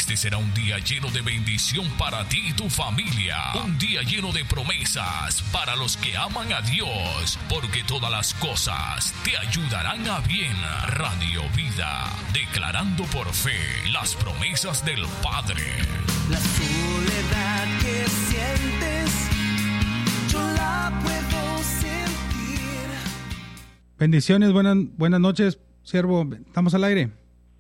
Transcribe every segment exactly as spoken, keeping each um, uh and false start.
Este será un día lleno de bendición para ti y tu familia. Un día lleno de promesas para los que aman a Dios, porque todas las cosas te ayudarán a bien. Radio Vida, declarando por fe las promesas del Padre. La soledad que sientes, yo la puedo sentir. Bendiciones, buenas, buenas noches, siervo. ¿Estamos al aire?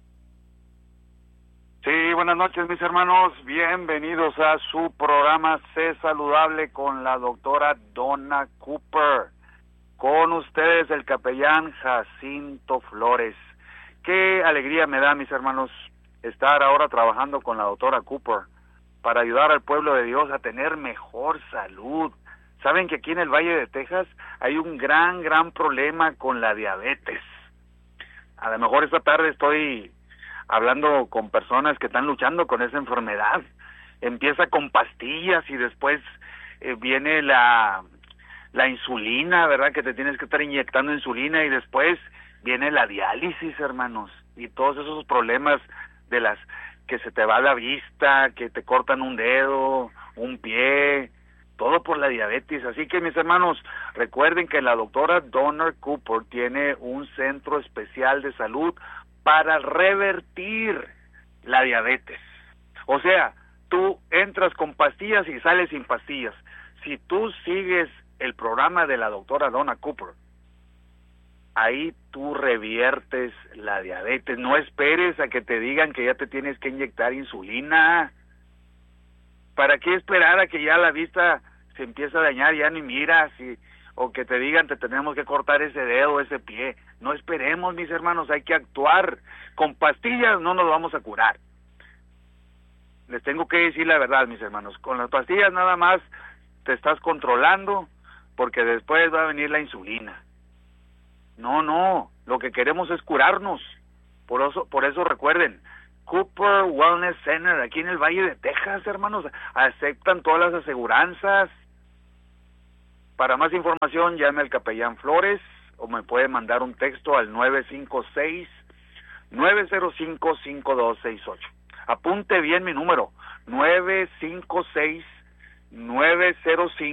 Sí, buenas noches, mis hermanos. Bienvenidos a su programa Sé Saludable con la doctora Donna Cooper. Con ustedes el capellán Jacinto Flores. Qué alegría me da, mis hermanos, estar ahora trabajando con la doctora Cooper para ayudar al pueblo de Dios a tener mejor salud. Saben que aquí en el Valle de Texas hay un gran, gran problema con la diabetes. A lo mejor esta tarde estoy hablando con personas que están luchando con esa enfermedad. Empieza con pastillas y después eh, viene la, la insulina, ¿verdad? Que te tienes que estar inyectando insulina y después viene la diálisis, hermanos. Y todos esos problemas de las que se te va la vista, que te cortan un dedo, un pie, todo por la diabetes. Así que, mis hermanos, recuerden que la doctora Donna Cooper tiene un centro especial de salud para revertir la diabetes. O sea, tú entras con pastillas y sales sin pastillas. Si tú sigues el programa de la doctora Donna Cooper, ahí tú reviertes la diabetes. No esperes a que te digan que ya te tienes que inyectar insulina. ¿Para qué esperar a que ya la vista se empiece a dañar, ya ni miras, y, o que te digan te tenemos que cortar ese dedo, ese pie? No esperemos, mis hermanos, hay que actuar. Con pastillas no nos vamos a curar. Les tengo que decir la verdad, mis hermanos. Con las pastillas nada más te estás controlando, porque después va a venir la insulina. No, no, lo que queremos es curarnos. Por eso, por eso recuerden, Cooper Wellness Center, aquí en el Valle de Texas, hermanos, aceptan todas las aseguranzas. Para más información, llame al capellán Flores o me puede mandar un texto al nueve cinco seis, nueve cero cinco, cinco dos seis ocho. Apunte bien mi número, nueve cinco seis, nueve cero cinco